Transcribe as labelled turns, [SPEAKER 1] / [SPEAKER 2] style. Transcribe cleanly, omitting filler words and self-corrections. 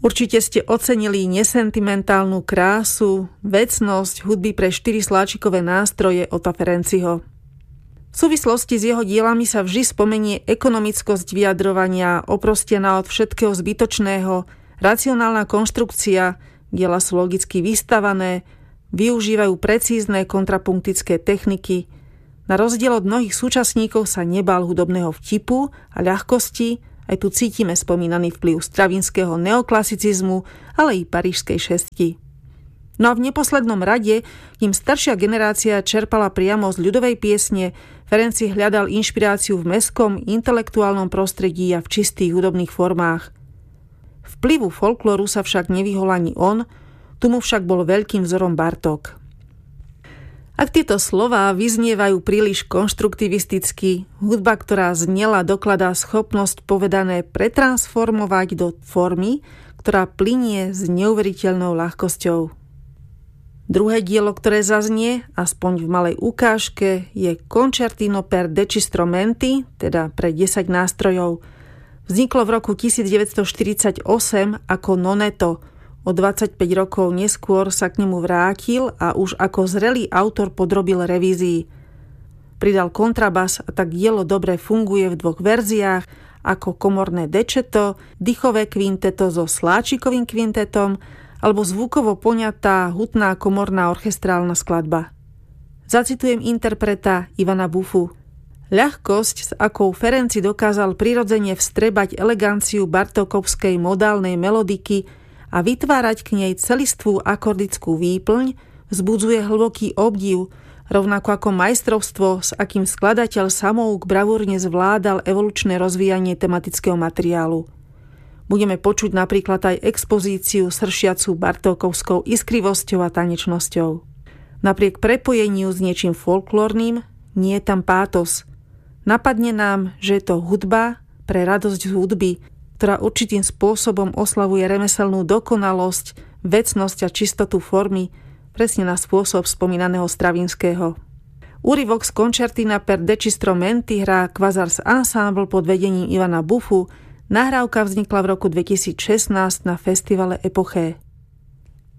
[SPEAKER 1] Určite ste ocenili nesentimentálnu krásu, vecnosť hudby pre 4 sláčikové nástroje Otta Ferenciho. V súvislosti s jeho dielami sa vždy spomenie ekonomickosť vyjadrovania, oprostená od všetkého zbytočného, racionálna konštrukcia, diela sú logicky vystavané, využívajú precízne kontrapunktické techniky. Na rozdiel od mnohých súčasníkov sa nebál hudobného vtipu a ľahkosti. Aj tu cítime spomínaný vplyv stravinského neoklasicizmu, ale i parížskej šesti. No a v neposlednom rade, kým staršia generácia čerpala priamo z ľudovej piesne, Ferenci hľadal inšpiráciu v mestskom intelektuálnom prostredí a v čistých hudobných formách. Vplyvu folklóru sa však nevyhol ani on, tu mu však bol veľkým vzorom Bartók. Ak tieto slová vyznievajú príliš konštruktivisticky, hudba, ktorá znela, dokladá schopnosť povedané pretransformovať do formy, ktorá plynie s neuveriteľnou ľahkosťou. Druhé dielo, ktoré zaznie, aspoň v malej ukážke, je Concertino per 10 strumenti, teda pre 10 nástrojov. Vzniklo v roku 1948 ako noneto. O 25 rokov neskôr sa k nemu vrátil a už ako zrelý autor podrobil revízii. Pridal kontrabas a tak dielo dobre funguje v 2 verziách ako komorné dečeto, dýchové kvinteto so sláčikovým kvintetom alebo zvukovo poňatá hutná komorná orchestrálna skladba. Zacitujem interpreta Ivana Bufu. Ľahkosť, s akou Ferenci dokázal prirodzene vstrebať eleganciu bartókovskej modálnej melodiky a vytvárať k nej celistvú akordickú výplň, vzbudzuje hlboký obdiv, rovnako ako majstrovstvo, s akým skladateľ samouk bravúrne zvládal evolučné rozvíjanie tematického materiálu. Budeme počuť napríklad aj expozíciu sršiacu bartókovskou iskrivosťou a tanečnosťou. Napriek prepojeniu s niečím folklórnym, nie je tam pátos. Napadne nám, že je to hudba pre radosť z hudby, ktorá určitým spôsobom oslavuje remeselnú dokonalosť, vecnosť a čistotu formy, presne na spôsob spomínaného Stravinského. Úryvok z Concertina per 10 strumenti hrá Quasars Ensemble pod vedením Ivana Bufu. Nahrávka vznikla v roku 2016 na festivale Epoché.